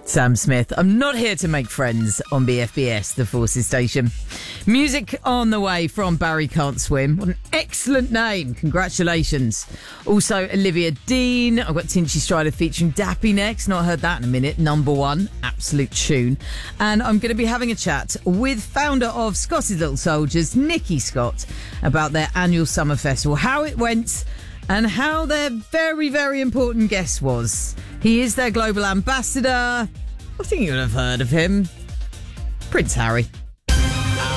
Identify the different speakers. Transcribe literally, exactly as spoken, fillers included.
Speaker 1: Sam Smith. I'm not here to make friends on B F B S, the Forces station. Music on the way from Barry Can't Swim. What an excellent name. Congratulations. Also, Olivia Dean. I've got Tinchy Strider featuring Dappy next. Not heard that in a minute. Number one. Absolute tune. And I'm going to be having a chat with founder of Scotty's Little Soldiers, Nikki Scott, about their annual summer festival, how it went, and how their very, very important guest was. He is their global ambassador. I think you would have heard of him. Prince Harry.